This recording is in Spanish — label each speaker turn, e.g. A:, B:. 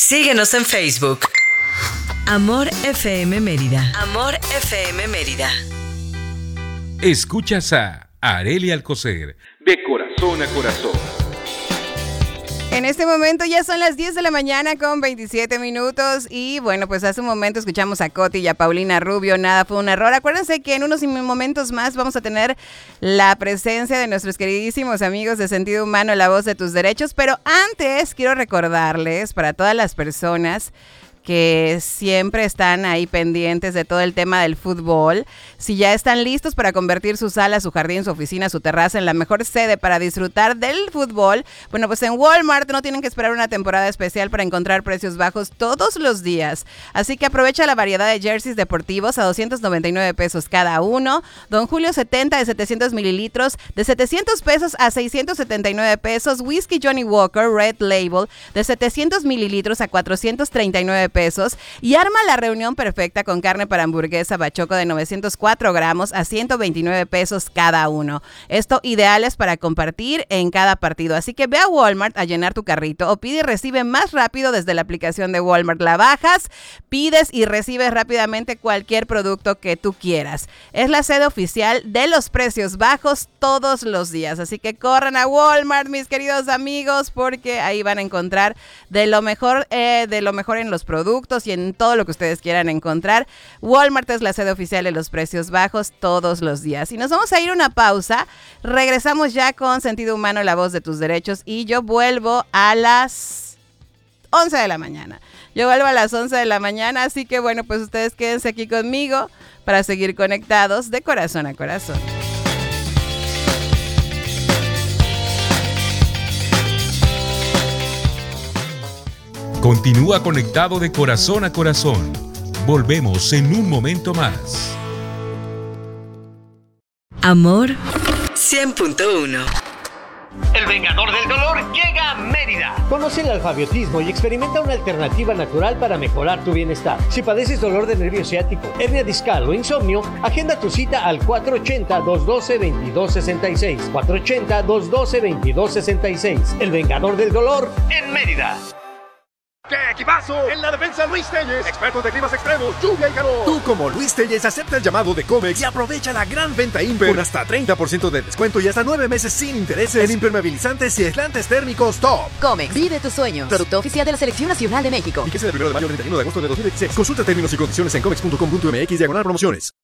A: Síguenos en Facebook. Amor FM Mérida. Amor FM Mérida.
B: Escuchas a Arely Alcocer, de corazón a corazón.
C: En este momento ya son las 10 de la mañana con 27 minutos y bueno, pues hace un momento escuchamos a Coti y a Paulina Rubio, Nada fue un error. Acuérdense que en unos momentos más vamos a tener la presencia de nuestros queridísimos amigos de Sentido Humano, La Voz de tus Derechos, pero antes quiero recordarles para todas las personas que siempre están ahí pendientes de todo el tema del fútbol. Si ya están listos para convertir su sala, su jardín, su oficina, su terraza en la mejor sede para disfrutar del fútbol, bueno, pues en Walmart no tienen que esperar una temporada especial para encontrar precios bajos todos los días. Así que aprovecha la variedad de jerseys deportivos a 299 pesos cada uno. Don Julio 70 de 700 mililitros, de 700 pesos a 679 pesos. Whisky Johnny Walker Red Label, de 700 mililitros a 439 pesos. Y arma la reunión perfecta con carne para hamburguesa bachoco de 904 gramos a 129 pesos cada uno. Esto ideales para compartir en cada partido. Así que ve a Walmart a llenar tu carrito o pide y recibe más rápido desde la aplicación de Walmart. La bajas, pides y recibes rápidamente cualquier producto que tú quieras. Es la sede oficial de los precios bajos todos los días. Así que corran a Walmart, mis queridos amigos, porque ahí van a encontrar de lo mejor en los productos y en todo lo que ustedes quieran encontrar. Walmart es la sede oficial de los precios bajos todos los días. Y nos vamos a ir a una pausa. Regresamos ya con Sentido Humano, La Voz de tus Derechos, y yo vuelvo a las 11 de la mañana. Yo vuelvo a las 11 de la mañana, así que bueno, pues ustedes quédense aquí conmigo para seguir conectados de corazón a corazón.
B: Continúa conectado de corazón a corazón. Volvemos en un momento más.
A: Amor 100.1.
D: El Vengador del Dolor llega a Mérida.
E: Conoce el alfabiotismo y experimenta una alternativa natural para mejorar tu bienestar. Si padeces dolor de nervio ciático, hernia discal o insomnio, agenda tu cita al 480-212-2266. 480-212-2266. El Vengador del Dolor en Mérida.
F: ¡Qué equipazo! En la defensa, Luis Telles, expertos de climas extremos, lluvia y calor. Tú, como Luis Telles, acepta el llamado de Comex y aprovecha la gran venta Imper con hasta 30% de descuento y hasta 9 meses sin intereses en impermeabilizantes y aislantes térmicos top.
G: Comex, vive tus sueños. Producto oficial de la Selección Nacional de México.
F: Y que sea del 1 de mayo al 31 de agosto de 2016. Consulta términos y condiciones en comex.com.mx/promociones.